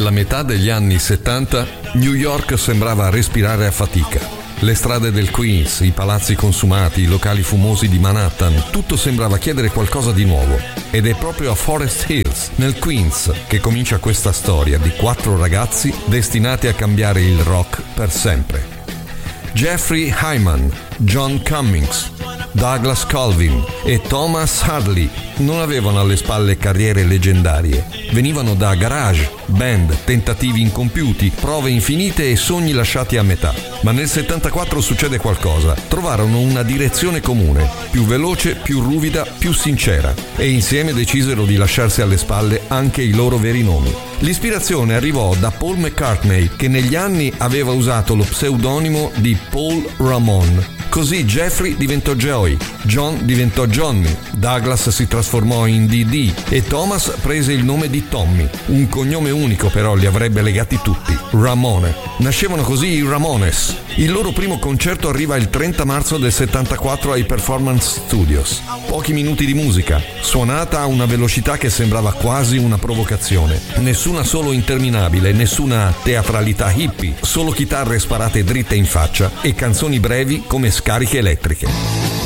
Nella metà degli anni 70, New York sembrava respirare a fatica. Le strade del Queens, i palazzi consumati, i locali fumosi di Manhattan, tutto sembrava chiedere qualcosa di nuovo. Ed è proprio a Forest Hills, nel Queens, che comincia questa storia di 4 ragazzi destinati a cambiare il rock per sempre. Jeffrey Hyman, John Cummings, Douglas Colvin e Thomas Hadley non avevano alle spalle carriere leggendarie. Venivano da garage, band, tentativi incompiuti, prove infinite e sogni lasciati a metà. Ma nel 74 succede qualcosa. Trovarono una direzione comune, più veloce, più ruvida, più sincera, e insieme decisero di lasciarsi alle spalle anche i loro veri nomi. L'ispirazione arrivò da Paul McCartney, che negli anni aveva usato lo pseudonimo di Paul Ramon. Così Jeffrey diventò Joey, John diventò Johnny, Douglas si trasformò in Dee e Thomas prese il nome di Tommy. Un cognome unico però li avrebbe legati tutti, Ramone. Nascevano così i Ramones. Il loro primo concerto arriva il 30 marzo del 74 ai Performance Studios. Pochi minuti di musica, suonata a una velocità che sembrava quasi una provocazione. Nessuna solo interminabile, nessuna teatralità hippie, solo chitarre sparate dritte in faccia e canzoni brevi come scariche elettriche.